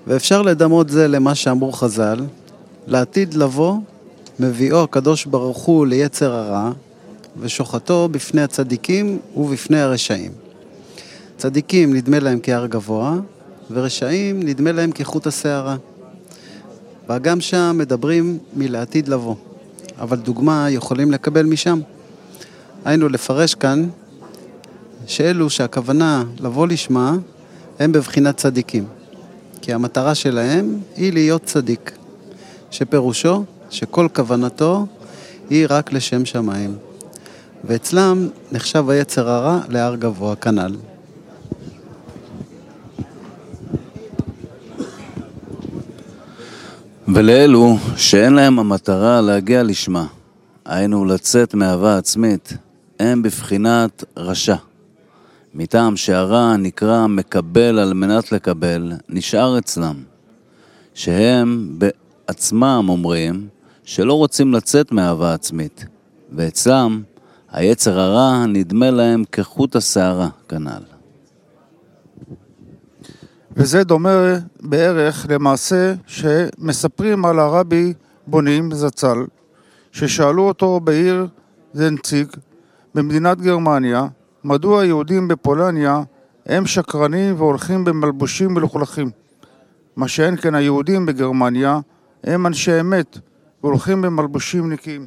ואפשר לדמות זה למה שאמרו חז"ל, לעתיד לבוא מביאו הקדוש ברוך הוא ליצר הרע, ושוחטו בפני הצדיקים ובפני הרשעים. צדיקים נדמה להם כהר גבוה, ורשעים נדמה להם כחוט השערה. וגם שם מדברים מלעתיד לבוא, אבל דוגמה יכולים לקבל משם. היינו לפרש כאן שאלו שהכוונה לבוא לשמה הם בבחינת צדיקים, כי המטרה שלהם היא להיות צדיק, שפירושו שכל כוונתו היא רק לשם שמיים, ואצלם נחשב היצר הרע להר גבוה כנ"ל. ולאלו שאין להם המטרה להגיע לשמה, היינו לצאת מאהבה עצמית, הם בבחינת רשע. מטעם שהרע נקרא מקבל על מנת לקבל, נשאר אצלם. שהם בעצמם אומרים שלא רוצים לצאת מאהבה עצמית, ואצלם היצר הרע נדמה להם כחוט השערה כנ"ל. וזה דומה בערך למעשה שמספרים על הרבי בונים זצ"ל, ששאלו אותו בעיר דנציג במדינת גרמניה, מדוע היהודים בפולניה הם שקרנים והולכים במלבושים מלוכלכים, מה שאין כן היהודים בגרמניה הם אנשי אמת והולכים במלבושים נקיים.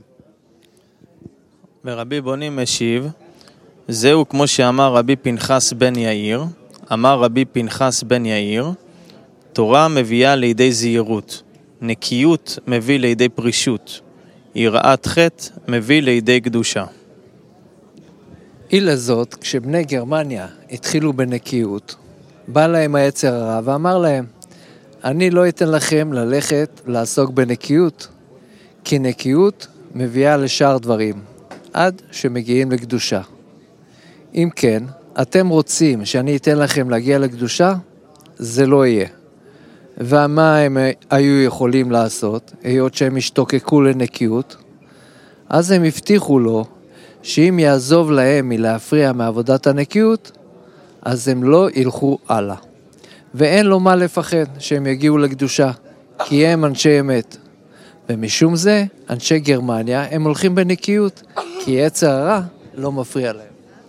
ורבי בונים משיב, זהו כמו שאמר רבי פנחס בן יאיר, אמר רבי פנחס בן יאיר, תורה מביאה לידי זהירות, נקיות מביא לידי פרישות, יראת חטא מביא לידי קדושה. אילה זאת, כשבני גרמניה התחילו בנקיות, בא להם היצר הרע ואמר להם, אני לא אתן לכם ללכת לעסוק בנקיות, כי נקיות מביאה לשאר דברים, עד שמגיעים לקדושה. אם כן, אתם רוצים שאני אתן לכם להגיע לקדושה? זה לא יהיה. ומה הם היו יכולים לעשות, היות שהם השתוקקו לנקיות? אז הם הבטיחו לו, שאם יעזוב להם מלהפריע מעבודת הנקיות, אז הם לא ילכו הלאה. ואין לו מה לפחד שהם יגיעו לקדושה, כי הם אנשי אמת. ומשום זה, אנשי גרמניה הם הולכים בנקיות, כי יצר הרע לא מפריע להם.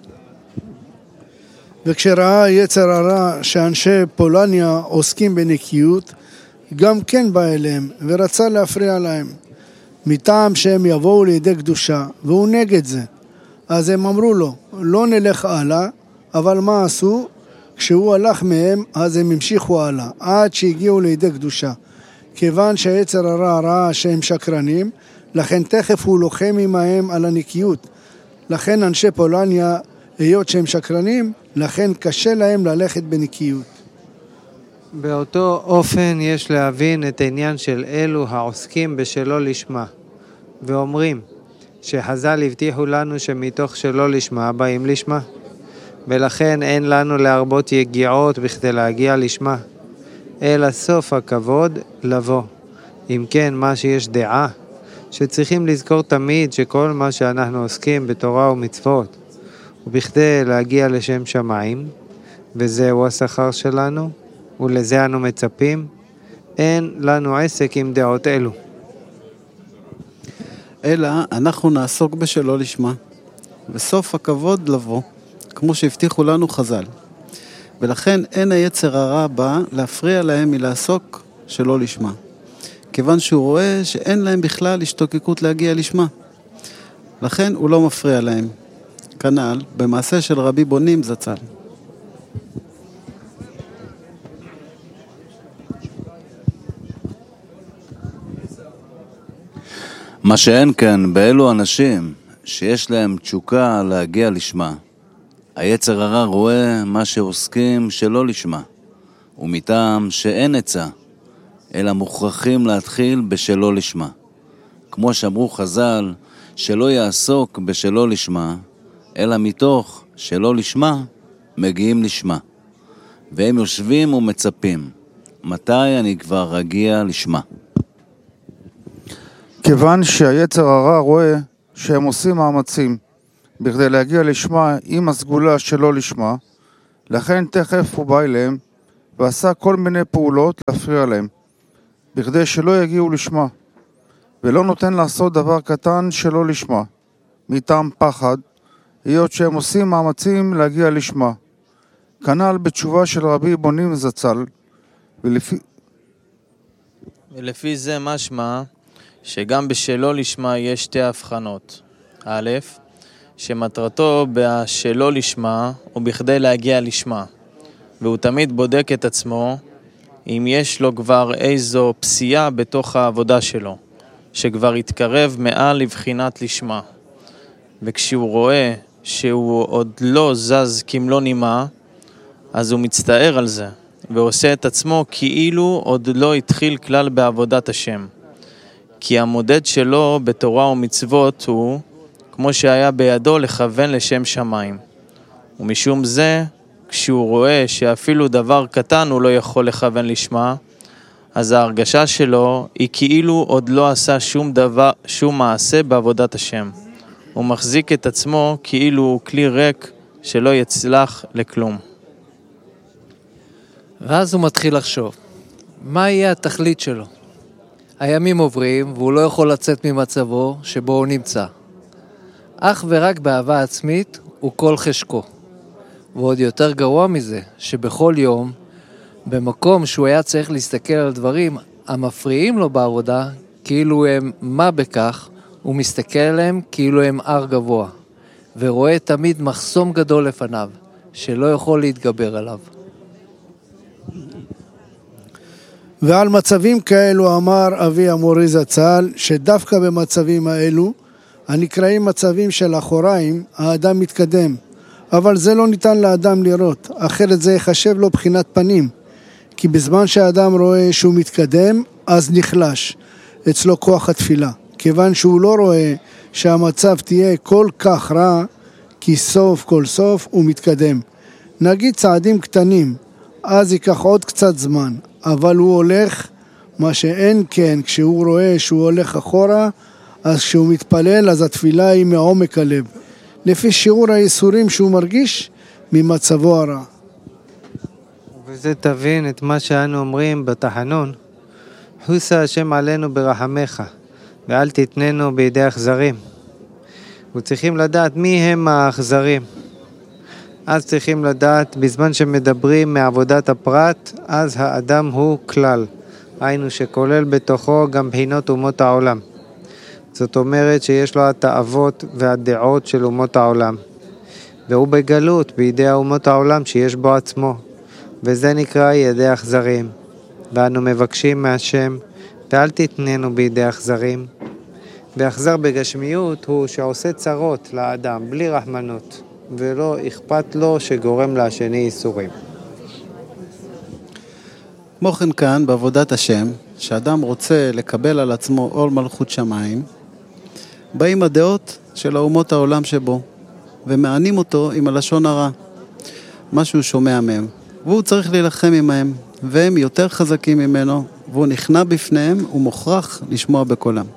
וכשראה יצר הרע שאנשי פולניה עוסקים בנקיות, גם כן בא אליהם ורצה להפריע להם, מטעם שהם יבואו לידי קדושה, והוא נגד זה. אז הם אמרו לו, לא נלך הלאה, אבל מה עשו? כשהוא הלך מהם, אז הם המשיכו הלאה, עד שהגיעו לידי קדושה. כיוון שהיצר הרע ראה שהם שקרנים, לכן תכף הוא לוחם עמהם על הנקיות. לכן אנשי פולניה, היות שהם שקרנים, לכן קשה להם ללכת בנקיות. באותו אופן יש להבין את העניין של אלו העוסקים בשלא לשמה, ואומרים שחז"ל הבטיחו לנו שמתוך שלא לשמה באים לשמה, ולכן אין לנו להרבות יגיעות בכדי להגיע לשמה, אלא סוף הכבוד לבוא. אם כן, מה שיש דעה, שצריכים לזכור תמיד שכל מה שאנחנו עוסקים בתורה ומצוות, ובכדי להגיע לשם שמיים, וזהו השכר שלנו, ולזה אנו מצפים, אין לנו עסק עם דעות אלו. אלא אנחנו נעסוק בשלא לשמה, וסוף הכבוד לבוא, כמו שהבטיחו לנו חז"ל. ולכן אין היצר הרע בא להפריע להם מלעסוק שלא לשמה, כיוון שהוא רואה שאין להם בכלל השתוקקות להגיע לשמה. לכן הוא לא מפריע להם. כנ"ל במעשה של רבי בונים זצ"ל. מה שאין כאן באלו אנשים שיש להם תשוקה להגיע לשמה, היצר הרע רואה מה שעוסקים שלא לשמה, ומטעם שאין עצה, אלא מוכרחים להתחיל בשלא לשמה. כמו שאמרו חז"ל, שלא יעסוק בשלא לשמה, אלא מתוך שלא לשמה מגיעים לשמה. והם יושבים ומצפים, מתי אני כבר אגיע לשמה? כיוון שהיצר הרע רואה שהם עושים מאמצים בכדי להגיע לשמה עם הסגולה שלא לשמה, לכן תכף הוא בא אליהם ועשה כל מיני פעולות להפריע להם, בכדי שלא יגיעו לשמה, ולא נותן לעשות דבר קטן שלא לשמה, מטעם פחד, היות שהם עושים מאמצים להגיע לשמה. כנ"ל בתשובה של רבי בונים זצ"ל, ולפי זה משמע שגם בשלא לשמה יש שתי הבחנות. א', שמטרתו בשלא לשמה הוא בכדי להגיע לשמה, והוא תמיד בודק את עצמו אם יש לו כבר איזו פסיעה בתוך העבודה שלו, שכבר התקרב מעל לבחינת לשמה. וכשהוא רואה שהוא עוד לא זז כמלוא נימה, אז הוא מצטער על זה, ועושה את עצמו כאילו עוד לא התחיל כלל בעבודת השם. כי המודד שלו בתורה ומצוות הוא, כמו שהיה בידו, לכוון לשם שמיים. ומשום זה, כשהוא רואה שאפילו דבר קטן הוא לא יכול לכוון לשמה, אז ההרגשה שלו היא כאילו עוד לא עשה שום מעשה בעבודת השם. הוא מחזיק את עצמו כאילו הוא כלי ריק שלא יצלח לכלום. ואז הוא מתחיל לחשוב, מה יהיה התכלית שלו? הימים עוברים והוא לא יכול לצאת ממצבו שבו הוא נמצא. אך ורק באהבה עצמית הוא כל חשקו. ועוד יותר גרוע מזה, שבכל יום, במקום שהוא היה צריך להסתכל על דברים המפריעים לו בעבודה, כאילו הם מה בכך, הוא מסתכל עליהם כאילו הם הר גבוה, ורואה תמיד מחסום גדול לפניו, שלא יכול להתגבר עליו. ועל מצבים כאלו אמר אבי המורי זצ"ל, שדווקא במצבים האלו, הנקראים מצבים של אחוריים, האדם מתקדם. אבל זה לא ניתן לאדם לראות, אחרת זה יחשב לו בחינת פנים. כי בזמן שהאדם רואה שהוא מתקדם, אז נחלש אצלו כוח התפילה. כיוון שהוא לא רואה שהמצב תהיה כל כך רע, כי סוף כל סוף הוא מתקדם. נגיד צעדים קטנים, אז ייקח עוד קצת זמן, אבל הוא הולך, מה שאין כן, כשהוא רואה שהוא הולך אחורה, אז כשהוא מתפלל, אז התפילה היא מעומק הלב, לפי שיעור הייסורים שהוא מרגיש ממצבו הרע. וזה תבין את מה שאנו אומרים בתחנון, חוסה השם עלינו ברחמך, ואל תתננו בידי אכזרים. וצריכים לדעת מי הם האכזרים. אז צריכים לדעת, בזמן שמדברים מעבודת הפרט, אז האדם הוא כלל. היינו שכולל בתוכו גם בחינות אומות העולם. זאת אומרת שיש לו התאוות והדעות של אומות העולם. והוא בגלות בידי אומות העולם שיש בו עצמו. וזה נקרא ידי אכזרים. ואנו מבקשים מהשם, ואל תתננו בידי אכזרים. ואכזר בגשמיות הוא שעושה צרות לאדם בלי רחמנות. ולא אכפת לו שגורם לשני איסורים. כמו כן כאן, בעבודת השם, שאדם רוצה לקבל על עצמו עול מלכות שמיים, באים הדעות של האומות העולם שבו, ומענים אותו עם הלשון הרע, מה שהוא שומע מהם, והוא צריך להילחם עמהם, והם יותר חזקים ממנו, והוא נכנע בפניהם ומוכרח לשמוע בקולם.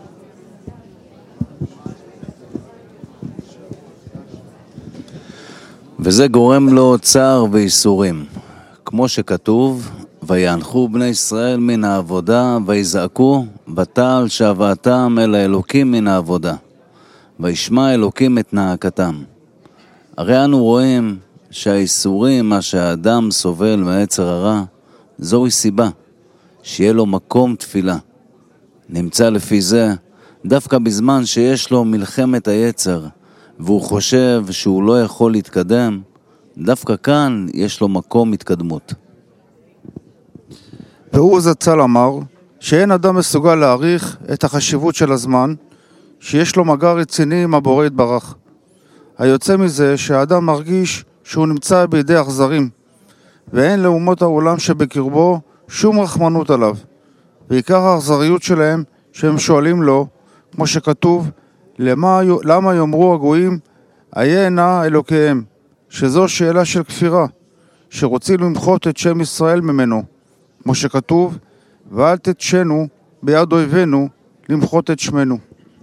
וזה גורם לו צער ואיסורים, כמו שכתוב, ויאנחו בני ישראל מן העבודה, ויזעקו, בתעל שהבאתם אל האלוקים מן העבודה, וישמע אלוקים את נאקתם. הרי אנו רואים שהאיסורים, מה שהאדם סובל מהיצר הרע, זוהי סיבה, שיהיה לו מקום תפילה. נמצא לפי זה, דווקא בזמן שיש לו מלחמת היצר, והוא חושב שהוא לא יכול להתקדם, דווקא כאן יש לו מקום התקדמות. והוא זצ"ל אמר שאין אדם מסוגל להעריך את החשיבות של הזמן, שיש לו מגע רציני עם הבורא יתברך. היוצא מזה שהאדם מרגיש שהוא נמצא בידי אכזרים, ואין לאומות העולם שבקרבו שום רחמנות עליו. ועיקר האכזריות שלהם שהם שואלים לו, כמו שכתוב, למה יאמרו הגויים, איה נא אלוקיהם, שזו שאלה של כפירה, שרוצים למחות את שם ישראל ממנו, כמו שכתוב, ואל תתשנו ביד אויבינו למחות את שמנו.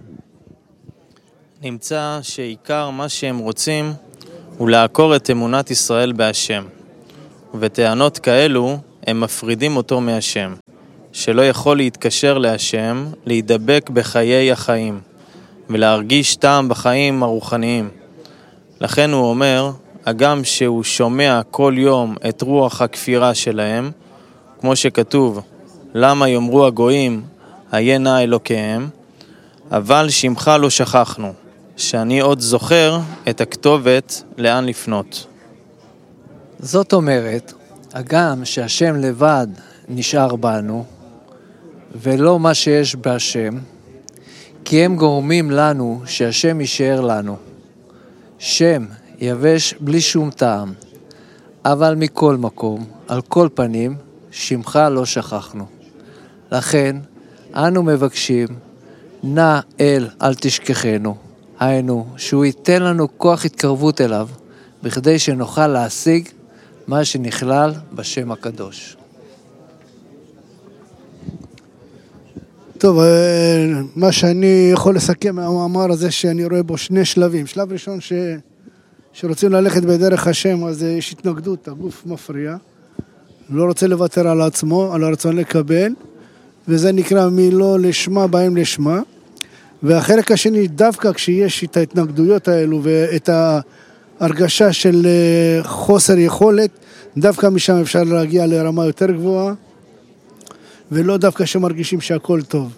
נמצא שעיקר מה שהם רוצים הוא לעקור את אמונת ישראל בהשם. ובטענות כאלו הם מפרידים אותו מהשם, שלא יכול להתקשר להשם, להידבק בחיי החיים, ולהרגיש טעם בחיים הרוחניים. לכן הוא אומר, הגם שהוא שומע כל יום את רוח הכפירה שלהם, כמו שכתוב, למה יאמרו הגויים, היה נא אלוקיהם, אבל שמך לא שכחנו, שאני עוד זוכר את הכתובת לאן לפנות. זאת אומרת, הגם שהשם לבד נשאר בנו, ולא מה שיש בהשם, כי הם גורמים לנו שהשם יישאר לנו. שם יבש בלי שום טעם, אבל מכל מקום, על כל פנים, שמך לא שכחנו. לכן, אנו מבקשים, נא אל אל תשכחנו, היינו, שהוא ייתן לנו כוח התקרבות אליו, בכדי שנוכל להשיג מה שנכלל בשם הקדוש. טוב, מה שאני יכול לסכם מהמאמר הזה שאני רואה בו שני שלבים. שלב ראשון שרוצים ללכת בדרך השם, אז יש התנגדות, הגוף מפריע, לא רוצה לוותר על עצמו, על הרצון לקבל, וזה נקרא מלא לשמה באים לשמה. והחלק השני, דווקא כשיש את ההתנגדויות האלו ואת ההרגשה של חוסר יכולת, דווקא משם אפשר להגיע לרמה יותר גבוהה, ולא דווקא שמרגישים שהכל טוב.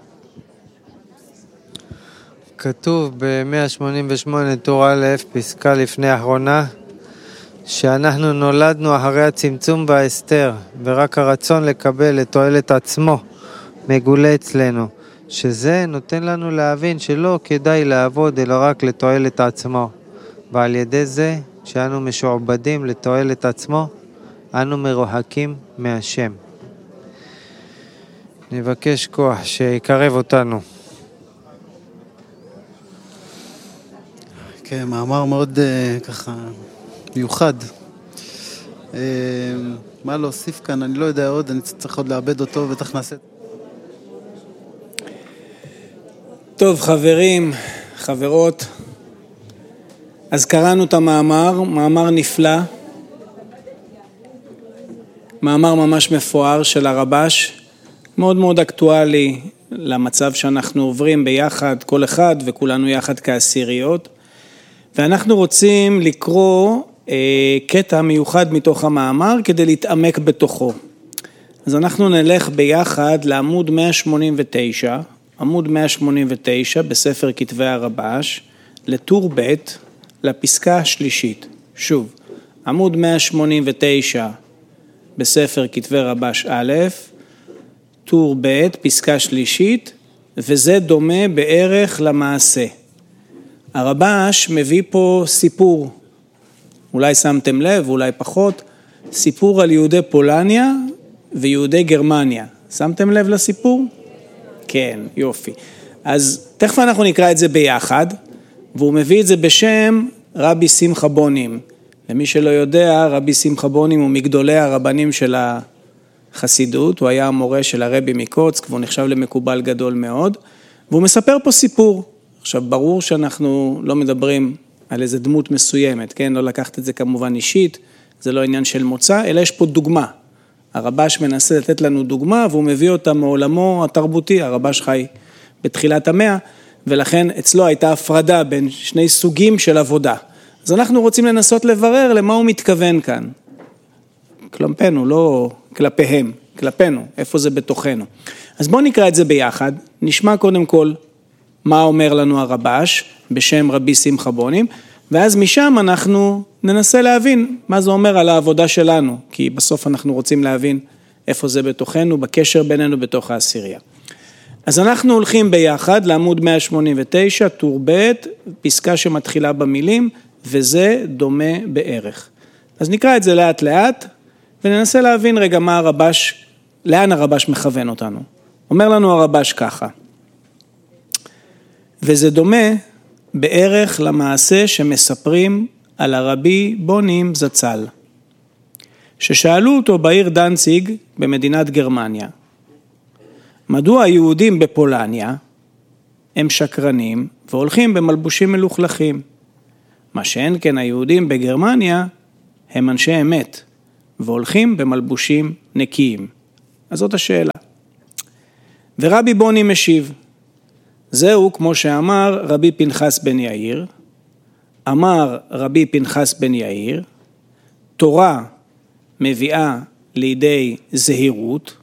כתוב ב-188 טור א', פסקה לפני האחרונה, שאנחנו נולדנו אחרי הצמצום וההסתר, ורק הרצון לקבל את תועלת עצמו מגולה אצלנו, שזה נותן לנו להבין שלא כדאי לעבוד אלא רק לתועלת עצמו, ועל ידי זה, כשאנו משועבדים לתועלת עצמו, אנו מרוחקים מהשם. נבקש כוח שיקרב אותנו. כן, מאמר מאוד ככה מיוחד. מה להוסיף כאן? אני לא יודע עוד, אני צריך עוד לעבד אותו ותכף נעשה. טוב, חברים, חברות, אז קראנו את המאמר, מאמר נפלא, מאמר ממש מפואר של הרבש, מאוד מאוד אקטואלי למצב שאנחנו עוברים ביחד, כל אחד וכולנו יחד כעשיריות, ואנחנו רוצים לקרוא קטע מיוחד מתוך המאמר כדי להתעמק בתוכו. אז אנחנו נלך ביחד לעמוד 189, עמוד 189 בספר כתבי הרבש, לטור ב' לפסקה השלישית. שוב, עמוד 189 בספר כתבי רבש א', טור ב', פסקה שלישית, וזה דומה בערך למעשה. הרבש מביא פה סיפור, אולי שמתם לב, אולי פחות, סיפור על יהודי פולניה ויהודי גרמניה. שמתם לב לסיפור? כן, יופי. אז תכף אנחנו נקרא את זה ביחד, והוא מביא את זה בשם רבי שמחה בונים. למי שלא יודע, רבי שמחה בונים הוא מגדולי הרבנים של החסידות, הוא היה המורה של הרבי מקוצק, והוא נחשב למקובל גדול מאוד, והוא מספר פה סיפור. עכשיו, ברור שאנחנו לא מדברים על איזה דמות מסוימת, כן? לא לקחת את זה כמובן אישית, זה לא עניין של מוצא, אלא יש פה דוגמה. הרבש מנסה לתת לנו דוגמה, והוא מביא אותה מעולמו התרבותי, הרבש חי בתחילת המאה, ולכן אצלו הייתה הפרדה בין שני סוגים של עבודה. אז אנחנו רוצים לנסות לברר למה הוא מתכוון כאן. כלפינו, לא כלפיהם, כלפינו, איפה זה בתוכנו. אז בואו נקרא את זה ביחד, נשמע קודם כל מה אומר לנו הרבש בשם רבי שמחה בונים, ואז משם אנחנו ננסה להבין מה זה אומר על העבודה שלנו, כי בסוף אנחנו רוצים להבין איפה זה בתוכנו, בקשר בינינו בתוך העשירייה. אז אנחנו הולכים ביחד לעמוד 189, טור ב', פסקה שמתחילה במילים, וזה דומה בערך. אז נקרא את זה לאט לאט, וננסה להבין רגע מה הרבש, לאן הרבש מכוון אותנו. אומר לנו הרבש ככה, וזה דומה בערך למעשה שמספרים על הרבי בונים זצ"ל, ששאלו אותו בעיר דנציג במדינת גרמניה, מדוע היהודים בפולניה הם שקרנים והולכים במלבושים מלוכלכים, מה שאין כן היהודים בגרמניה הם אנשי אמת והולכים במלבושים נקיים? אז זאת השאלה. ורבי בוני משיב, זהו כמו שאמר רבי פנחס בן יאיר, אמר רבי פנחס בן יאיר, תורה מביאה לידי זהירות,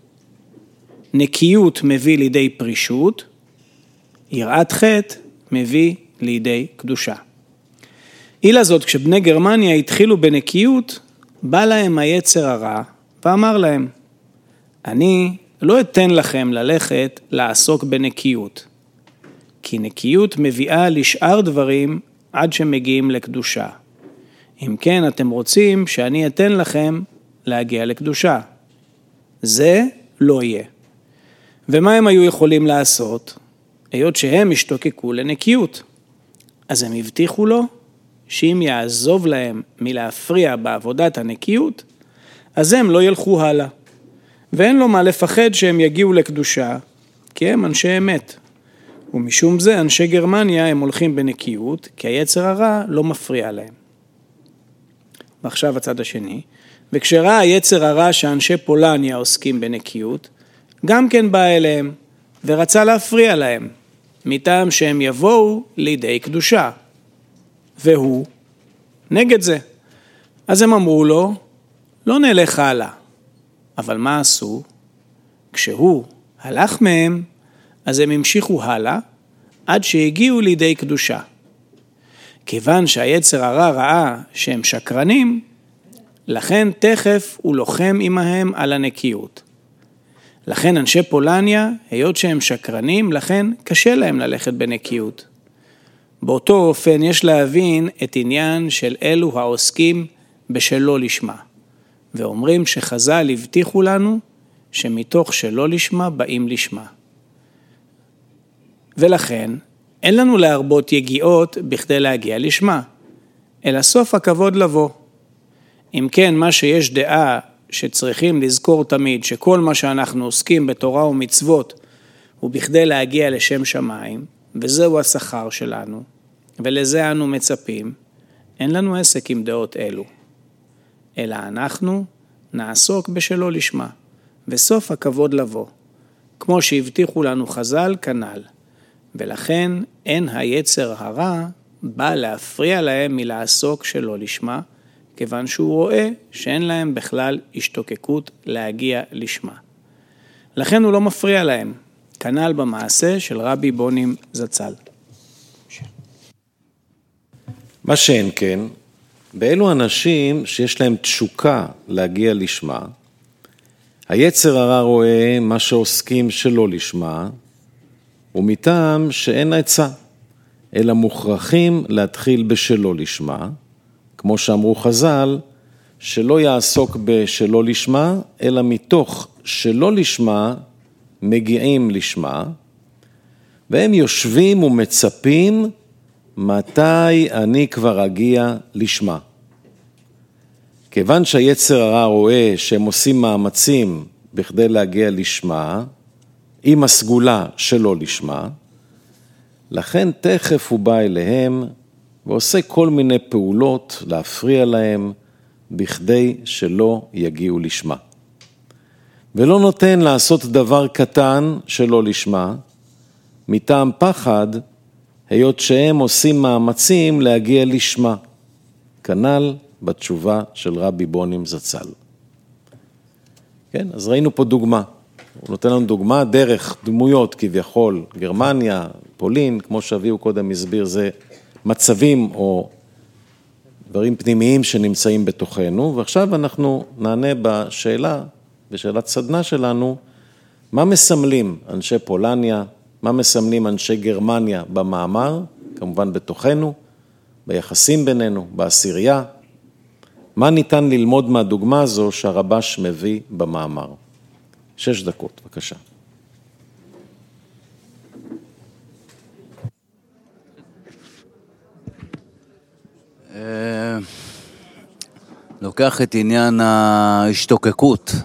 נקיות מביא לידי פרישות, יראת חטא מביא לידי קדושה. אילה זאת, כשבני גרמניה התחילו בנקיות, בא להם היצר הרע ואמר להם, אני לא אתן לכם ללכת לעסוק בנקיות, כי נקיות מביאה לשאר דברים עד שמגיעים לקדושה. אם כן, אתם רוצים שאני אתן לכם להגיע לקדושה. זה לא יהיה. ומה הם היו יכולים לעשות? היות שהם השתוקקו לנקיות. אז הם הבטיחו לו שאם יעזוב להם מלהפריע בעבודת הנקיות, אז הם לא ילכו הלאה. ואין לו מה לפחד שהם יגיעו לקדושה, כי הם אנשי אמת. ומשום זה אנשי גרמניה הם הולכים בנקיות, כי היצר הרע לא מפריע להם. ועכשיו הצד השני, וכשראה היצר הרע שאנשי פולניה עוסקים בנקיות, גם כן בא אליהם ורצה להפריע להם, מטעם שהם יבואו לידי קדושה. והוא נגד זה. אז הם אמרו לו, לא נלך הלאה. אבל מה עשו? כשהוא הלך מהם, אז הם המשיכו הלאה, עד שהגיעו לידי קדושה. כיוון שהיצר הרע ראה שהם שקרנים, לכן תכף הוא לוחם עמהם על הנקיות. לכן אנשי פולניה, היות שהם שקרנים, לכן קשה להם ללכת בנקיות. באותו אופן יש להבין את עניין של אלו העוסקים בשלא לשמה. ואומרים שחז"ל הבטיחו לנו שמתוך שלא לשמה באים לשמה. ולכן אין לנו להרבות יגיעות בכדי להגיע לשמה, אלא סוף הכבוד לבוא. אם כן, מה שיש דעה שצריכים לזכור תמיד, שכל מה שאנחנו עוסקים בתורה ומצוות הוא בכדי להגיע לשם שמיים, וזהו השכר שלנו, ולזה אנו מצפים, אין לנו עסק עם דעות אלו. אלא אנחנו נעסוק בשלא לשמה, וסוף הכבוד לבוא. כמו שהבטיחו לנו חז"ל כנ"ל. ולכן אין היצר הרע בא להפריע להם מלעסוק שלא לשמה, כיוון שהוא רואה שאין להם בכלל השתוקקות להגיע לשמה. לכן הוא לא מפריע להם, כנ"ל במעשה של רבי בונים זצ"ל. מה שאין כן, באלו אנשים שיש להם תשוקה להגיע לשמה, היצר הרע רואה מה שעוסקים שלא לשמה, ומטעם שאין עצה, אלא מוכרחים להתחיל בשלא לשמה, כמו שאמרו חז"ל, שלא יעסוק בשלא לשמה, אלא מתוך שלא לשמה מגיעים לשמה, והם יושבים ומצפים מתי אני כבר אגיע לשמה. כיוון שהיצר הרע רואה שהם עושים מאמצים בכדי להגיע לשמה, עם הסגולה שלא לשמה, לכן תכף הוא בא אליהם ועושה כל מיני פעולות להפריע להם בכדי שלא יגיעו לשמה. ולא נותן לעשות דבר קטן שלא לשמה, מטעם פחד, היות שהם עושים מאמצים להגיע לשמה. כנ"ל בתשובה של רבי בונים זצ"ל. כן, אז ראינו פה דוגמה. הוא נותן לנו דוגמה דרך דמויות כביכול, גרמניה, פולין, כמו שאביהו קודם הסביר, זה מצבים או דברים פנימיים שנמצאים בתוכנו, ועכשיו אנחנו נענה בשאלת סדנה שלנו, מה מסמלים אנשי פולניה, מה מסמלים אנשי גרמניה במאמר, כמובן בתוכנו, ביחסים בינינו, בעשירייה, מה ניתן ללמוד מהדוגמה הזו שהרבש מביא במאמר. 6 דקות, בבקשה. לוקח את עניין ההשתוקקות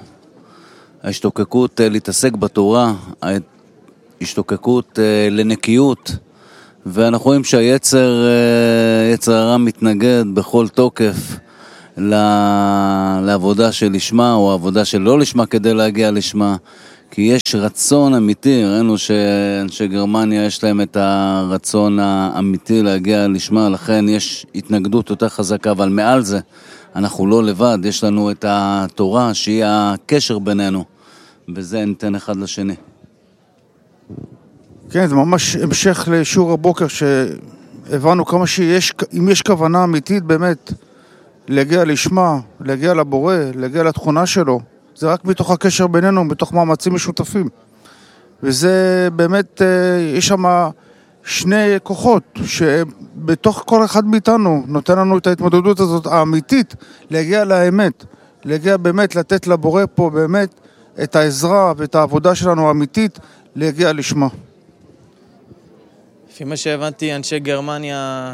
להתעסק בתורה, ההשתוקקות לנקיות, ואנחנו רואים שהיצר הרע מתנגד בכל תוקף לעבודה של לשמה, או עבודה של לא לשמה כדי להגיע לשמה, כי יש רצון אמיתי, ראינו שאנשי גרמניה יש להם את הרצון האמיתי להגיע לשמה, לכן יש התנגדות יותר חזקה, אבל מעל זה אנחנו לא לבד, יש לנו את התורה שהיא הקשר בינינו, וזה ניתן אחד לשני. כן, זה ממש המשך לשיעור הבוקר שהבנו כמה שיש, אם יש כוונה אמיתית באמת להגיע לשמה, להגיע לבורא, להגיע לתכונה שלו, זה רק מתוך הקשר בינינו, מתוך מאמצים משותפים. וזה באמת, יש שם שני כוחות שבתוך כל אחד מאיתנו נותן לנו את ההתמודדות הזאת האמיתית להגיע לאמת, להגיע באמת לתת לבורא פה באמת את העזרה ואת העבודה שלנו האמיתית להגיע לשמה. לפי מה שהבנתי, אנשי גרמניה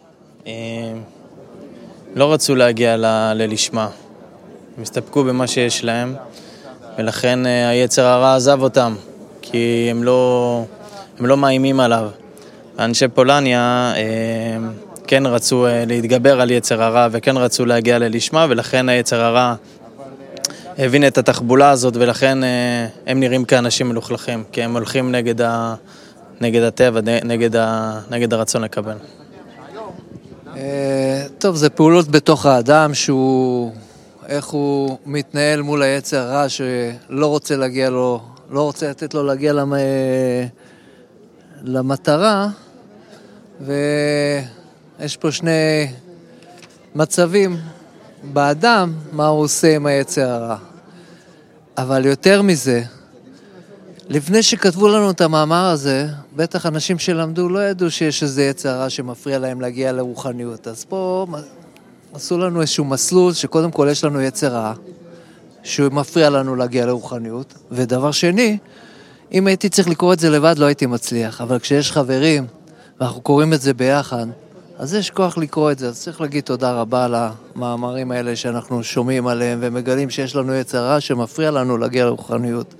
לא רצו להגיע ללשמה. הם הסתפקו במה שיש להם, ולכן היצר הרע עזב אותם, כי הם לא מאיימים עליו. אנשי פולניה כן רצו להתגבר על יצר הרע, וכן רצו להגיע ללשמה, ולכן היצר הרע הבין את התחבולה הזאת, ולכן הם נראים כאנשים מלוכלכים, כי הם הולכים נגד הטבע, נגד הרצון לקבל. טוב, זה פעולות בתוך האדם שהוא, איך הוא מתנהל מול היצר הרע שלא רוצה להגיע לו, לא רוצה לתת לו להגיע למטרה, ויש פה שני מצבים באדם, מה הוא עושה עם היצר הרע. אבל יותר מזה, לפני שכתבו לנו את המאמר הזה, בטח אנשים שלמדו לא ידעו שיש איזה יצר הרע שמפריע להם להגיע לרוחניות. אז פה עשו לנו איזשהו מסלול שקודם כל יש לנו יצר רע, שהוא מפריע לנו להגיע לרוחניות. ודבר שני, אם הייתי צריך לקרוא את זה לבד לא הייתי מצליח, אבל כשיש חברים ואנחנו קוראים את זה ביחד, אז יש כוח לקרוא את זה. אז צריך להגיד תודה רבה על המאמרים האלה שאנחנו שומעים עליהם ומגלים שיש לנו יצר רע שמפריע לנו להגיע לרוחניות.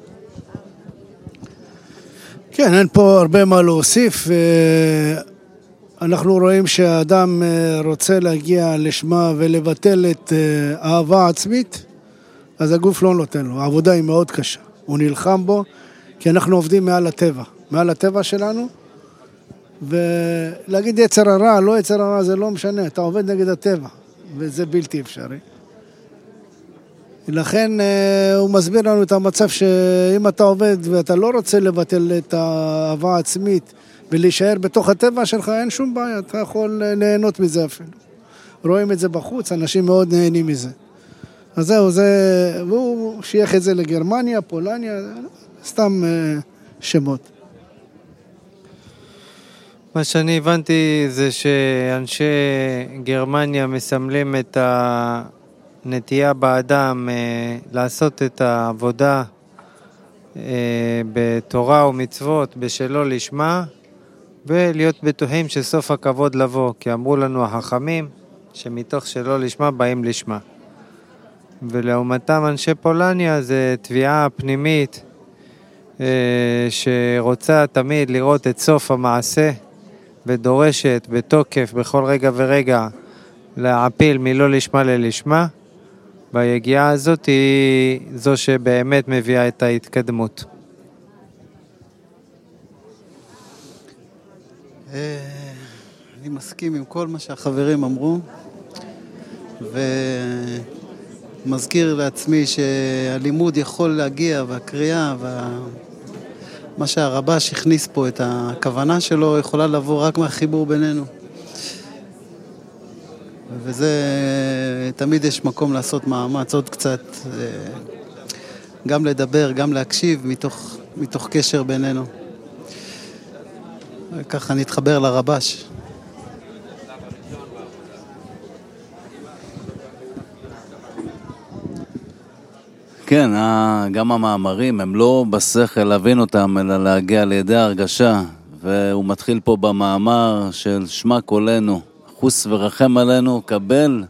כן, אין פה הרבה מה להוסיף. אנחנו רואים שהאדם רוצה להגיע לשמה ולבטל את האהבה עצמית, אז הגוף לא נותן לו. העבודה היא מאוד קשה. הוא נלחם בו, כי אנחנו עובדים מעל הטבע שלנו, ולהגיד יצר הרע, לא יצר הרע, זה לא משנה. אתה עובד נגד הטבע, וזה בלתי אפשרי. לכן הוא מסביר לנו את המצב שאם אתה עובד ואתה לא רוצה לבטל את האהבה העצמית ולהישאר בתוך הטבע שלך, אין שום בעיה, אתה יכול ליהנות מזה אפילו. רואים את זה בחוץ, אנשים מאוד נהנים מזה. אז זהו, והוא שייך את זה לגרמניה, פולניה, סתם שמות. מה שאני הבנתי זה שאנשי גרמניה מסמלים את הנטייה באדם לעשות את העבודה בתורה ומצוות בשלו לשמה, ולהיות בטוחים שסוף הכבוד לבוא, כי אמרו לנו החכמים שמתוך שלו לשמה באים לשמה. ולעומתם אנשי פולניה זה תביעה פנימית שרוצה תמיד לראות את סוף המעשה, ודורשת בתוקף בכל רגע ורגע להעפיל מלא לשמה ללשמה. והיגיעה הזאת היא זו שבאמת מביאה את ההתקדמות. אני מסכים עם כל מה שהחברים אמרו, ומזכיר לעצמי שהלימוד יכול להגיע, והקריאה, מה שהרבש הכניס פה, את הכוונה שלו, יכולה לבוא רק מהחיבור בינינו. וזה, תמיד יש מקום לעשות מאמץ עוד קצת, גם לדבר, גם להקשיב מתוך קשר בינינו. וככה נתחבר לרבש. כן, גם המאמרים הם לא בשכל להבין אותם, אלא להגיע לידי הרגשה, והוא מתחיל פה במאמר של שמע קולנו, חוס ורחם עלינו, קבל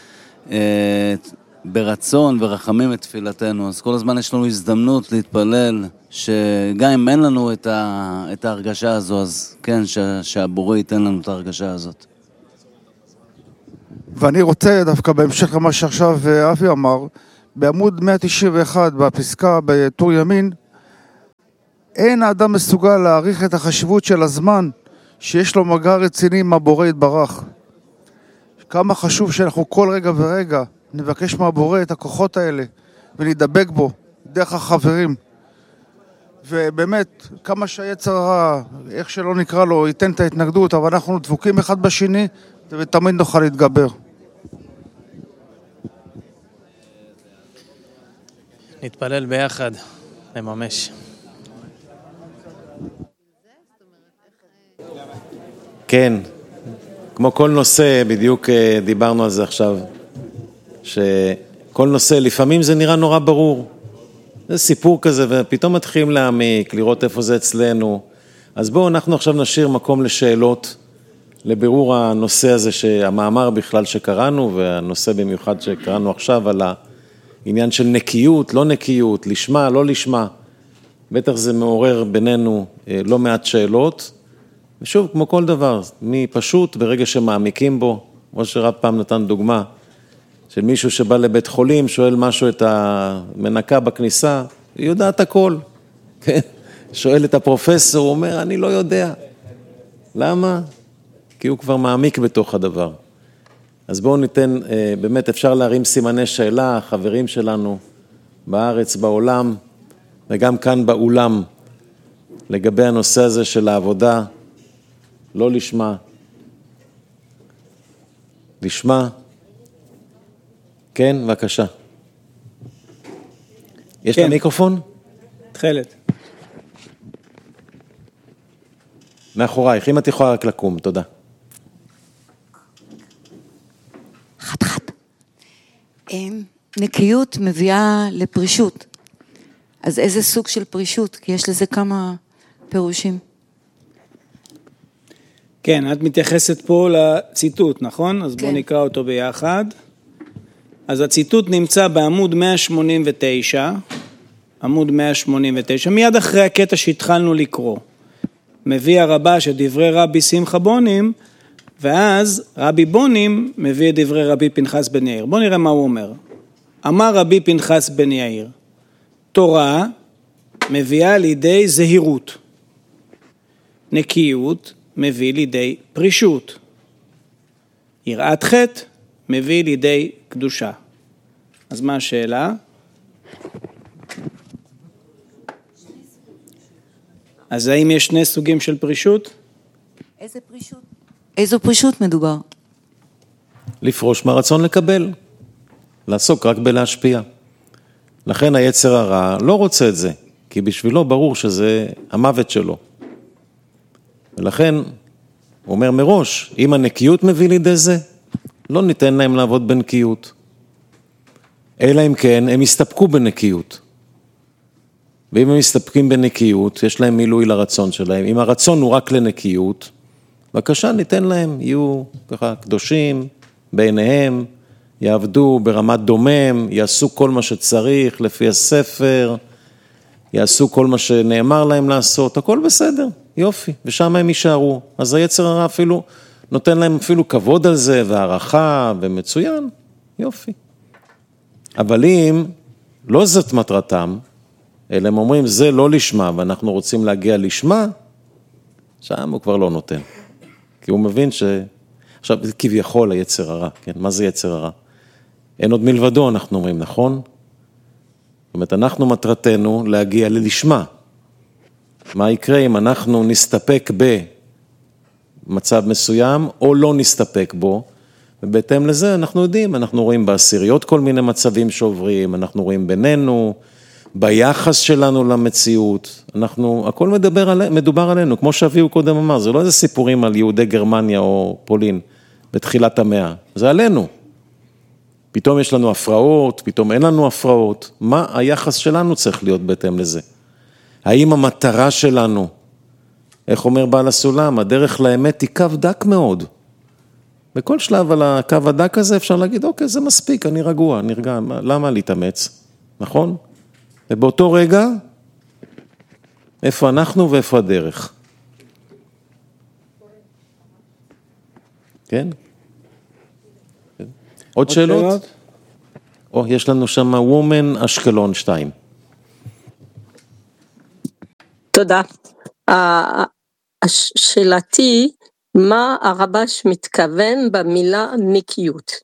ברצון ורחמים את תפילתנו. אז כל הזמן יש לנו הזדמנות להתפלל, שגם אם אין לנו את ההרגשה הזו, אז כן, שהבורא ייתן לנו את ההרגשה הזאת. ואני רוצה דווקא בהמשך למה שעכשיו אבי אמר, בעמוד 191 בפסקה בטור ימין, אין האדם מסוגל להעריך את החשיבות של הזמן שיש לו מגע רציני עם הבורא יתברך. כמה חשוב שאנחנו כל רגע ורגע נבקש מהבורא את הכוחות האלה ונדבק בו דרך החברים. ובאמת, כמה שהיצר הרע, איך שלא נקרא לו, ייתן את ההתנגדות, אבל אנחנו דבוקים אחד בשני ותמיד נוכל להתגבר. נתפלל ביחד, נממש. כן, כמו כל נושא, בדיוק דיברנו על זה עכשיו, שכל נושא, לפעמים זה נראה נורא ברור. זה סיפור כזה, ופתאום מתחילים להעמיק, לראות איפה זה אצלנו. אז בואו, אנחנו עכשיו נשאיר מקום לשאלות, לבירור הנושא הזה, שהמאמר בכלל שקראנו, והנושא במיוחד שקראנו עכשיו על העניין של נקיות, לא נקיות, לשמה, לא לשמה. בטח זה מעורר בינינו לא מעט שאלות. ושוב, כמו כל דבר, מי פשוט ברגע שמעמיקים בו, כמו שרב פעם נתן דוגמה, של מישהו שבא לבית חולים, שואל משהו את המנקה בכניסה, היא יודעת הכל. כן? שואל את הפרופסור, הוא אומר, אני לא יודע. למה? כי הוא כבר מעמיק בתוך הדבר. אז בואו ניתן, באמת אפשר להרים סימני שאלה, חברים שלנו בארץ, בעולם, וגם כאן באולם, לגבי הנושא הזה של העבודה, לא לשמה, לשמה, כן, בבקשה. יש כן. את המיקרופון? תחילת. מאחורייך, אם את יכולה רק לקום, תודה. חד. נקיות מביאה לפרישות. אז איזה סוג של פרישות? כי יש לזה כמה פירושים. כן, את מתייחסת פה לציטוט, נכון? אז כן. בואו נקרא אותו ביחד. אז הציטוט נמצא בעמוד 189, עמוד 189, מיד אחרי הקטע שהתחלנו לקרוא. מביא הרב"ש את דברי רבי שמחה בונים, ואז רבי בונים מביא את דברי רבי פנחס בן יאיר. בואו נראה מה הוא אומר. אמר רבי פנחס בן יאיר, תורה מביאה לידי זהירות, נקיות מביא לידי פרישות, יראת חטא מביא לידי קדושה. אז מה השאלה? אז האם יש שני סוגים של פרישות? איזה פרישות? איזו פרישות מדובר? לפרוש מהרצון לקבל, לעסוק רק בלהשפיע. לכן היצר הרע לא רוצה את זה, כי בשבילו ברור שזה המוות שלו. ולכן הוא אומר מראש, אם הנקיות מביא לידי זה, לא ניתן להם לעבוד בנקיות. אלא אם כן, הם יסתפקו בנקיות. ואם הם מסתפקים בנקיות, יש להם מילוי לרצון שלהם. אם הרצון הוא רק לנקיות, בבקשה ניתן להם, יהיו ככה קדושים בעיניהם, יעבדו ברמת דומם, יעשו כל מה שצריך לפי הספר, יעשו כל מה שנאמר להם לעשות, הכל בסדר, יופי, ושם הם יישארו. אז היצר הרע אפילו נותן להם אפילו כבוד על זה, והערכה, ומצוין, יופי. אבל אם לא זאת מטרתם, אלא הם אומרים, זה לא לשמה, ואנחנו רוצים להגיע לשמה, שם הוא כבר לא נותן. כי הוא מבין עכשיו, זה כביכול היצר הרע, כן? מה זה יצר הרע? אין עוד מלבדו, אנחנו אומרים, נכון? זאת אומרת, אנחנו מטרתנו להגיע ללשמה. מה יקרה אם אנחנו נסתפק במצב מסוים, או לא נסתפק בו, ובהתאם לזה אנחנו יודעים, אנחנו רואים בעשיריות כל מיני מצבים שעוברים, אנחנו רואים בינינו, ביחס שלנו למציאות, הכל מדובר עלינו, כמו שאביהו קודם אמר, זה לא איזה סיפורים על יהודי גרמניה או פולין, בתחילת המאה, זה עלינו. פתאום יש לנו הפרעות, פתאום אין לנו הפרעות, מה היחס שלנו צריך להיות בהתאם לזה? האם המטרה שלנו, איך אומר בעל הסולם, הדרך לאמת היא קו דק מאוד. בכל שלב על הקו הדק הזה אפשר להגיד, אוקיי, זה מספיק, אני רגוע, נרגע, למה להתאמץ? נכון? ובאותו רגע, איפה אנחנו ואיפה הדרך? כן? עוד שאלות? או, יש לנו שם וומן אשקלון 2. תודה. שאלתי, מה הרבש מתכוון במילה נקיות?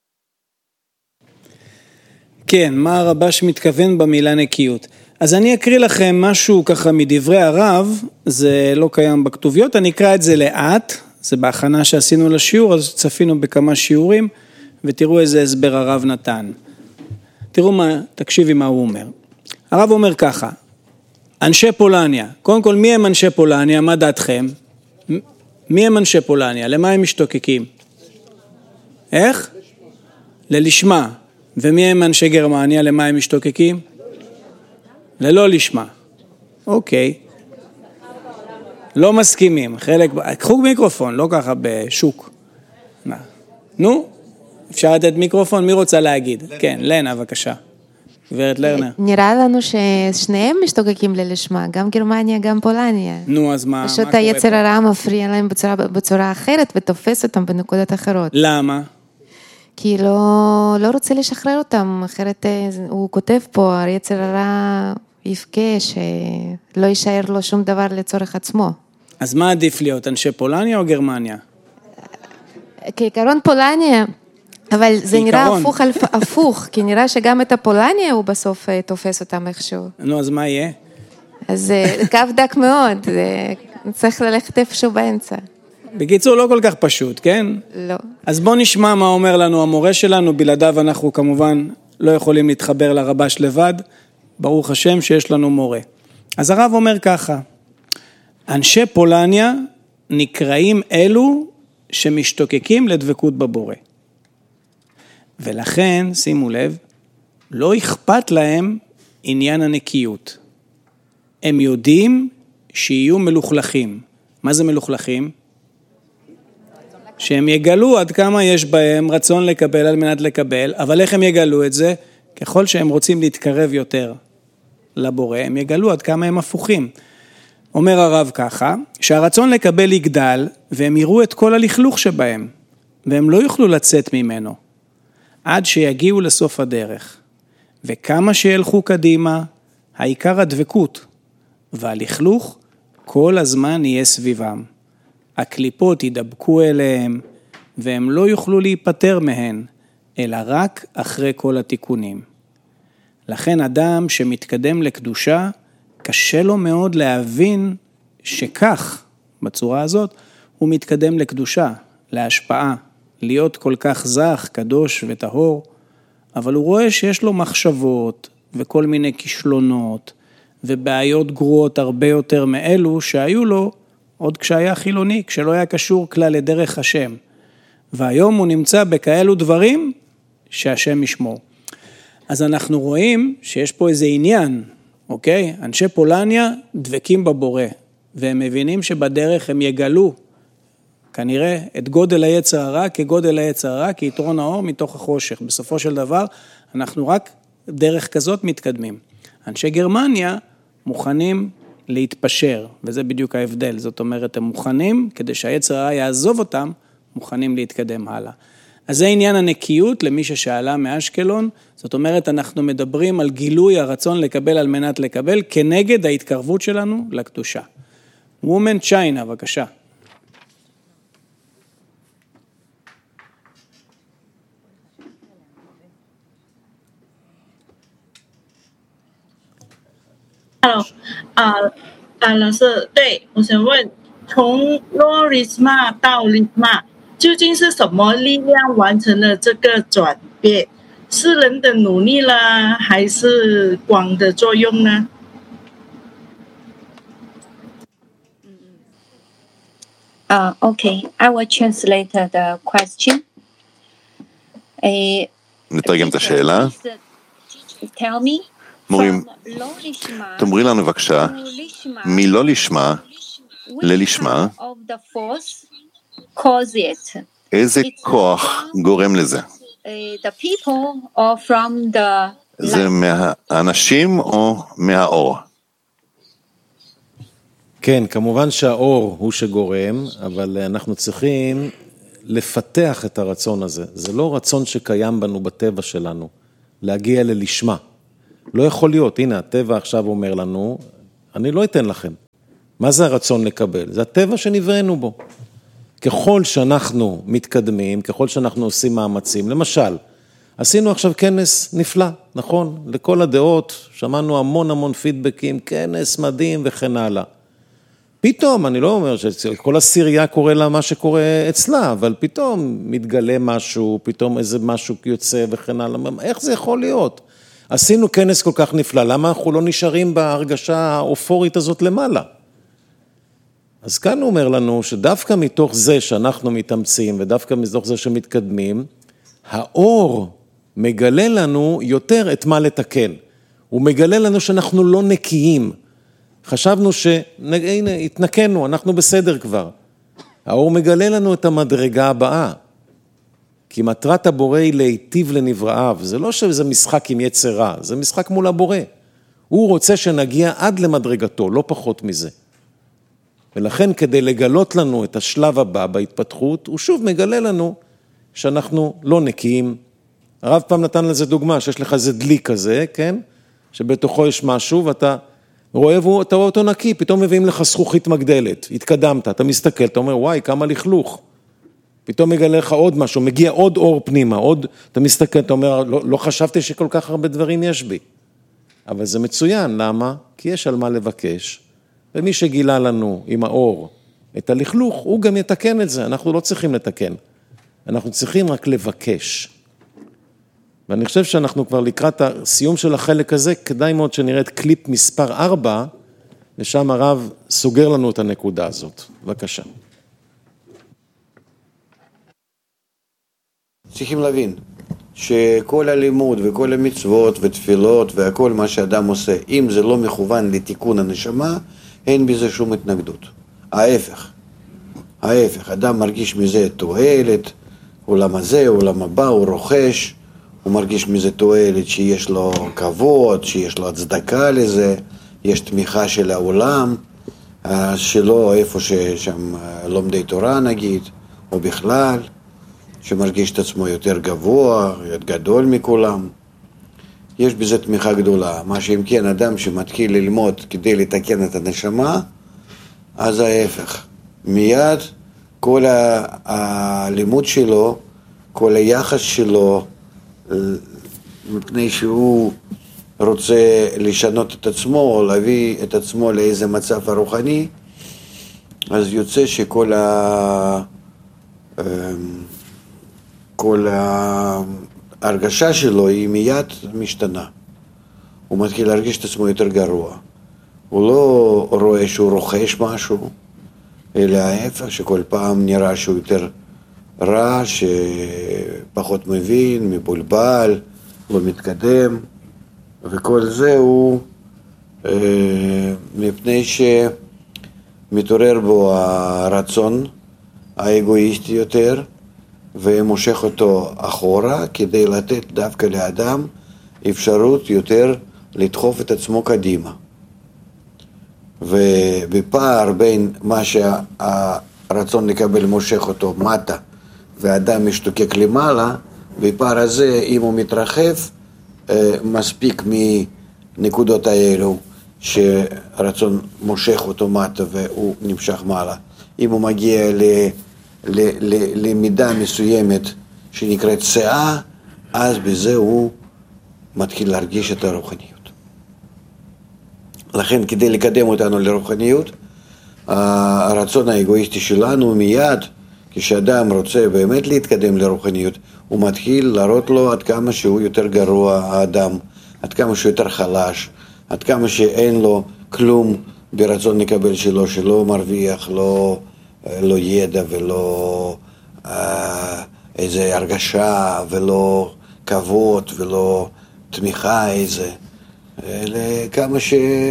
כן, מה הרבש מתכוון במילה נקיות? אז אני אקריא לכם משהו ככה מדברי הרב, זה לא קיים בכתוביות, אני אקרא את זה לאט, זה בהכנה שעשינו לשיעור, אז צפינו בכמה שיעורים, ותראו איזה הסבר הרב נתן. תקשיבי מה הוא אומר. הרב אומר ככה, אנשי פולניה, קודם כל מי הם אנשי פולניה, מה דעתכם? מי הם אנשי פולניה? למה הם משתוקקים? איך? ללשמה. ומי הם אנשי גרמניה? למה הם משתוקקים? ללא לשמה. אוקיי. לא מסכימים. קחו מיקרופון, לא ככה בשוק. נו, אפשר לתת מיקרופון? מי רוצה להגיד? כן, לנה, בבקשה. גברת לרנר. נראה לנו ששניהם משתוקקים ללשמה, גם גרמניה, גם פולניה. נו, אז מה פשוט היצר הרע מפריע להם בצורה אחרת ותופס אותם בנקודות אחרות. למה? כי לא רוצה לשחרר אותם, אחרת הוא כותב פה, היצר הרע יפקה שלא יישאר לו שום דבר לצורך עצמו. אז מה עדיף להיות, אנשי פולניה או גרמניה? כעיקרון פולניה, אבל זה נראה הפוך, כי נראה שגם את הפולניה הוא בסוף תופס אותם איכשהו. נו, אז מה יהיה? אז קו דק מאוד, צריך ללכת איפשהו באמצע. בקיצור, לא כל כך פשוט, כן? לא. אז בוא נשמע מה אומר לנו המורה שלנו, בלעדיו אנחנו כמובן לא יכולים להתחבר לרבש לבד, ברוך השם שיש לנו מורה. אז הרב אומר ככה, אנשי פולניה נקראים אלו שמשתוקקים לדבקות בבורא. ולכן, שימו לב, לא אכפת להם עניין הנקיות. הם יודעים שיהיו מלוכלכים. מה זה מלוכלכים? שהם יגלו עד כמה יש בהם רצון לקבל על מנת לקבל, אבל איך הם יגלו את זה? ככל שהם רוצים להתקרב יותר לבורא, הם יגלו עד כמה הם הפוכים. אומר הרב ככה, שהרצון לקבל יגדל, והם יראו את כל הלכלוך שבהם, והם לא יוכלו לצאת ממנו, עד שיגיעו לסוף הדרך. וכמה שילכו קדימה, העיקר הדבקות, והלכלוך כל הזמן יהיה סביבם. הקליפות ידבקו אליהם, והם לא יוכלו להיפטר מהן, אלא רק אחרי כל התיקונים. לכן אדם שמתקדם לקדושה, קשה לו מאוד להבין שכך, בצורה הזאת, הוא מתקדם לקדושה, להשפעה, להיות כל כך זך, קדוש וטהור, אבל הוא רואה שיש לו מחשבות וכל מיני כישלונות ובעיות גרועות הרבה יותר מאלו שהיו לו עוד כשהיה חילוני, כשלא היה קשור כלל לדרך השם. והיום הוא נמצא בכאלו דברים שהשם ישמור. אז אנחנו רואים שיש פה איזה עניין, אוקיי? אנשי פולניה דבקים בבורא, והם מבינים שבדרך הם יגלו, כנראה, את גודל היצר הרע כגודל היצר הרע, כיתרון האור מתוך החושך. בסופו של דבר, אנחנו רק דרך כזאת מתקדמים. אנשי גרמניה מוכנים להתפשר, וזה בדיוק ההבדל. זאת אומרת, הם מוכנים, כדי שהיצר הרע יעזוב אותם, מוכנים להתקדם הלאה. אז זה עניין הנקיות למי ששאלה מאשקלון, זאת אומרת, אנחנו מדברים על גילוי הרצון לקבל על מנת לקבל, כנגד ההתקרבות שלנו לקדושה. Woman China, בבקשה. Hello， 老师，对，我想问，从洛里斯玛到里斯玛，究竟是什么力量完成了这个转变？是人的努力呢，还是光的作用呢 ？Okay, I will translate the question. נתרגם את השאלה. Tell me. תאמרי לנו בבקשה, מלא לשמה ללשמה, איזה כוח גורם לזה? זה מהאנשים או מהאור? כן, כמובן שהאור הוא שגורם, אבל אנחנו צריכים לפתח את הרצון הזה. זה לא רצון שקיים בנו בטבע שלנו, להגיע ללשמה. לא יכול להיות, הנה הטבע עכשיו אומר לנו, אני לא אתן לכם. מה זה הרצון לקבל? זה הטבע שנבראנו בו. ככל שאנחנו מתקדמים, ככל שאנחנו עושים מאמצים, למשל, עשינו עכשיו כנס נפלא, נכון? לכל הדעות, שמענו המון פידבקים, כנס מדהים וכן הלאה. פתאום, אני לא אומר שכל הסירייה קורה לה מה שקורה אצלה, אבל פתאום מתגלה משהו, פתאום איזה משהו יוצא וכן הלאה. איך זה יכול להיות? עשינו כנס כל כך נפלא, למה אנחנו לא נשארים בהרגשה האופורית הזאת למעלה? אז כאן הוא אומר לנו שדווקא מתוך זה שאנחנו מתאמצים, ודווקא מתוך זה שמתקדמים, האור מגלה לנו יותר את מה לתקן. הוא מגלה לנו שאנחנו לא נקיים. חשבנו הנה, התנקנו, אנחנו בסדר כבר. האור מגלה לנו את המדרגה הבאה. כי מטרת הבורא היא להיטיב לנבראיו. זה לא שזה משחק עם יצר רע, זה משחק מול הבורא. הוא רוצה שנגיע עד למדרגתו, לא פחות מזה. ולכן כדי לגלות לנו את השלב הבא בהתפתחות, הוא שוב מגלה לנו שאנחנו לא נקיים. הרב פעם נתן לזה דוגמה, שיש לך איזה דלי כזה, כן? שבתוכו יש משהו ואתה רואה אותו נקי, פתאום מביאים לך זכוכית מגדלת, התקדמת, אתה מסתכל, אתה אומר, וואי, כמה לכלוך. פתאום מגלה לך עוד משהו, מגיע עוד אור פנימה, אתה מסתכל, אתה אומר, לא חשבתי שכל כך הרבה דברים יש בי. אבל זה מצוין, למה? כי יש על מה לבקש. ומי שגילה לנו עם האור את הלכלוך, הוא גם יתקן את זה, אנחנו לא צריכים לתקן. אנחנו צריכים רק לבקש. ואני חושב שאנחנו כבר לקראת הסיום של החלק הזה, כדאי מאוד שנראה את קליפ מספר 4, ושם הרב סוגר לנו את הנקודה הזאת. בבקשה. צריכים להבין שכל הלימוד וכל המצוות ותפילות והכל מה שאדם עושה, אם זה לא מכוון לתיקון הנשמה, אין בזה שום התנגדות. ההפך, אדם מרגיש מזה תועלת, עולם הזה, עולם הבא, הוא רוכש, הוא מרגיש מזה תועלת שיש לו כבוד, שיש לו הצדקה לזה, יש תמיכה של העולם, שלא איפה ששם לומדי תורה נגיד, או בכלל, שמרגיש את עצמו יותר גבוה, יותר גדול מכולם. יש בזה תמיכה גדולה. מה שאם כן אדם שמתחיל ללמוד כדי לתקן את הנשמה, אז ההפך. מיד כל הלימוד שלו, כל היחס שלו, מפני שהוא רוצה לשנות את עצמו, או להביא את עצמו לאיזה מצב הרוחני, אז יוצא שכל כל ההרגשה שלו היא מיד משתנה. הוא מתחיל להרגיש את עצמו יותר גרוע. הוא לא רואה שהוא רוכש משהו, אלא ההפך, שכל פעם נראה שהוא יותר רע, שפחות מבין, מבולבל, לא מתקדם, וכל זה הוא מפני שמתעורר בו הרצון האגואיסטי יותר, ומושך אותו אחורה כדי לתת דווקא לאדם אפשרות יותר לדחוף את עצמו קדימה. ובפער בין מה שהרצון לקבל מושך אותו מטה והאדם משתוקק למעלה, בפער הזה אם הוא מתרחב מספיק מנקודות האלו שרצון מושך אותו מטה והוא נמשך מעלה. אם הוא מגיע למידה מסוימת שנקראת שאה, אז בזה הוא מתחיל להרגיש את הרוחניות. לכן כדי לקדם אותנו לרוחניות, הרצון האגואיסטי שלנו מיד, כשאדם רוצה באמת להתקדם לרוחניות, הוא מתחיל להראות לו עד כמה שהוא יותר גרוע האדם, עד כמה שהוא יותר חלש, עד כמה שאין לו כלום ברצון לקבל שלא מרוויח, לא ידע ולא איזה הרגשה ולא כבוד ולא תמיכה איזה, אלא כמה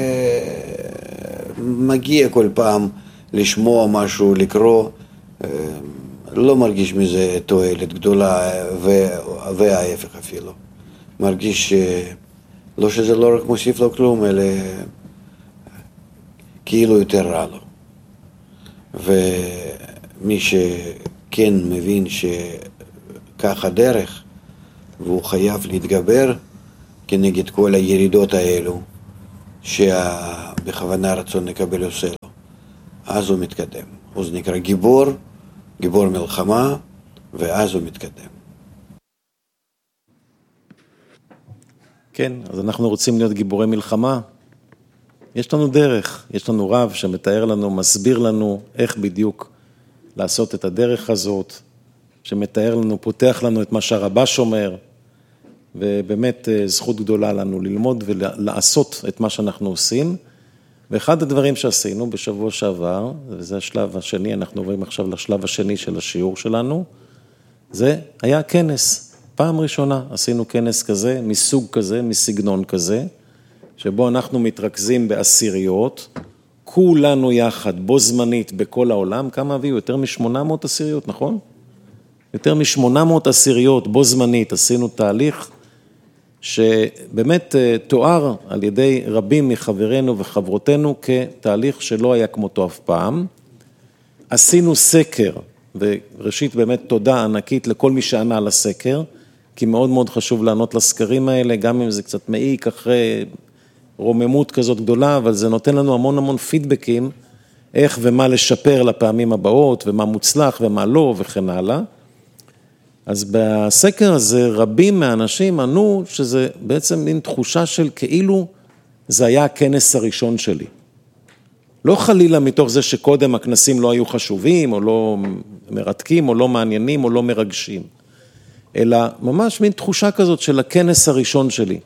שמגיע כל פעם לשמוע משהו, לקרוא, לא מרגיש מזה תועלת גדולה וההפך אפילו. מרגיש לא שזה לא רק מוסיף לו כלום, אלא כאילו יותר רע לו. ומי כן מבין שכך הדרך, והוא חייב להתגבר כנגד כל הירידות האלו, שבכוונה רצון לקבל עושה לו. אז הוא מתקדם. הוא נקרא גיבור, גיבור מלחמה, ואז הוא מתקדם. כן, אז אנחנו רוצים להיות גיבורי מלחמה. יש לנו דרך, יש לנו רב שמתאר לנו, מסביר לנו איך בדיוק לעשות את הדרך הזאת, שמתאר לנו, פותח לנו את מה שהרבש אומר, ובאמת זכות גדולה לנו ללמוד ולעשות את מה שאנחנו עושים. ואחד הדברים שעשינו בשבוע שעבר, וזה השלב השני, אנחנו עוברים עכשיו לשלב השני של השיעור שלנו, זה היה כנס. פעם ראשונה עשינו כנס כזה, מסוג כזה, מסגנון כזה, שבו אנחנו מתרכזים בעשיריות, כולנו יחד, בו זמנית בכל העולם, כמה הביאו? יותר מ-800 עשיריות, נכון? יותר מ-800 עשיריות בו זמנית עשינו תהליך, שבאמת תואר על ידי רבים מחברינו וחברותינו כתהליך שלא היה כמותו אף פעם. עשינו סקר, וראשית באמת תודה ענקית לכל מי שענה לסקר, כי מאוד מאוד חשוב לענות לסקרים האלה, גם אם זה קצת מעיק אחרי רוממות כזאת גדולה, אבל זה נותן לנו המון המון פידבקים, איך ומה לשפר לפעמים הבאות, ומה מוצלח ומה לא וכן הלאה. אז בסקר הזה רבים מהאנשים ענו שזה בעצם מין תחושה של כאילו זה היה הכנס הראשון שלי. לא חלילה מתוך זה שקודם הכנסים לא היו חשובים, או לא מרתקים, או לא מעניינים, או לא מרגשים, אלא ממש מין תחושה כזאת של הכנס הראשון שלי.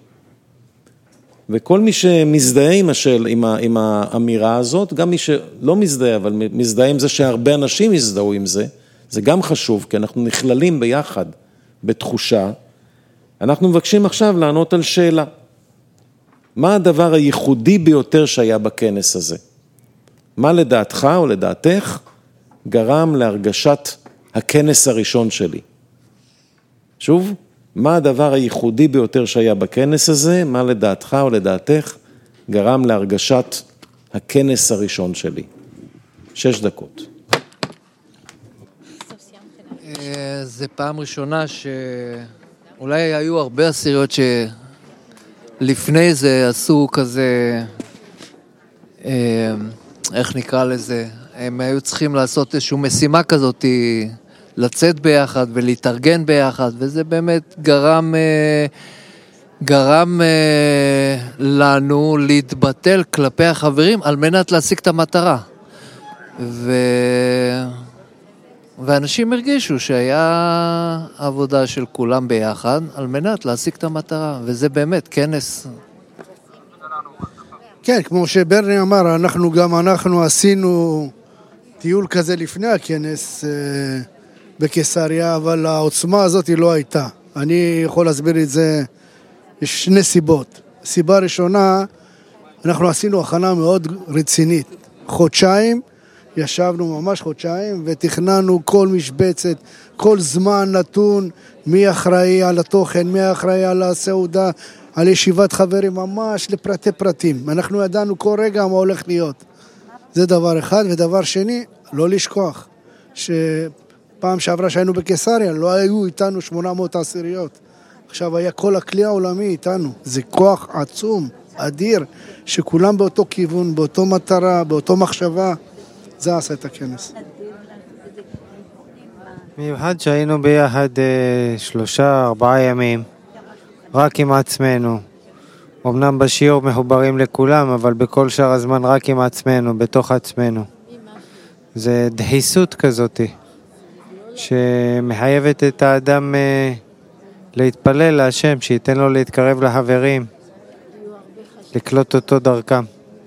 וכל מי שמזדהה עם האמירה הזאת, גם מי שלא מזדהה, אבל מזדהה עם זה שהרבה אנשים יזדהו עם זה, זה גם חשוב, כי אנחנו נכללים ביחד בתחושה. אנחנו מבקשים עכשיו לענות על שאלה. מה הדבר הייחודי ביותר שהיה בכנס הזה? מה לדעתך או לדעתך גרם להרגשת הכנס הראשון שלי? שוב, מה הדבר הייחודי ביותר שהיה בכנס הזה? מה לדעתך או לדעתך גרם להרגשת הכנס הראשון שלי? 6 דקות. זה פעם ראשונה שאולי היו הרבה עשיריות שלפני זה עשו כזה, איך נקרא לזה, הם היו צריכים לעשות איזושהי משימה כזאת, לצאת ביחד ולהתארגן ביחד, וזה באמת גרם לנו להתבטל כלפי החברים על מנת להשיג את המטרה. ואנשים הרגישו שהיה עבודה של כולם ביחד על מנת להשיג את המטרה, וזה באמת כנס. כן, כמו שברני אמר, אנחנו עשינו טיול כזה לפני הכנס בקיסריה, אבל העוצמה הזאת היא לא הייתה. אני יכול להסביר את זה, יש 2 סיבות. סיבה ראשונה, אנחנו עשינו הכנה מאוד רצינית, חודשיים, ישבנו ממש חודשיים ותכננו כל משבצת, כל זמן נתון, מי אחראי על התוכן, מי אחראי על הסעודה, על ישיבת חברים, ממש לפרטי פרטים. אנחנו ידענו כל רגע מה הולך להיות. זה דבר אחד, ודבר שני, לא לשכוח, שפעם שעברה שהיינו בקיסריה, לא היו איתנו 800 עשיריות. עכשיו היה כל הכלי העולמי איתנו. זה כוח עצום, אדיר, שכולם באותו כיוון, באותו מטרה, באותו מחשבה. זה עשה את הכנס. מיוחד שהיינו ביחד 3-4 ימים, רק עם עצמנו. אמנם בשיעור מחוברים לכולם, אבל בכל שאר הזמן רק עם עצמנו, בתוך עצמנו. זה דחיסות כזאת, שמחייבת את האדם להתפלל להשם, שייתן לו להתקרב לחברים, לקלוט אותו דרכם.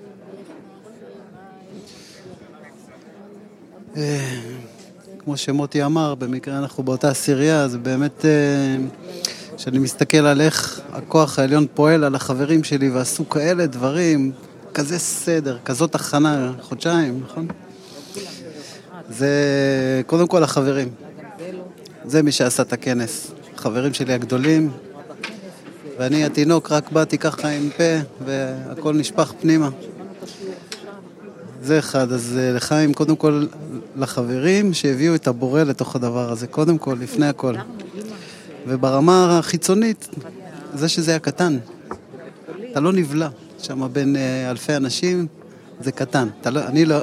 כמו שמוטי אמר, במקרה אנחנו באותה עשירייה, זה באמת, שאני מסתכל על איך הכוח העליון פועל על החברים שלי, ועשו כאלה דברים, כזה סדר, כזאת הכנה, חודשיים, נכון? זה קודם כל החברים. זה מי שעשה את הכנס. החברים שלי הגדולים, ואני התינוק רק באתי ככה עם פה, והכל נשפך פנימה. זה אחד, אז לחיים קודם כל לחברים שהביאו את הבורא לתוך הדבר הזה, קודם כל, לפני הכל. וברמה החיצונית, זה שזה היה קטן. אתה לא נבלע, שם בין אלפי אנשים, זה קטן.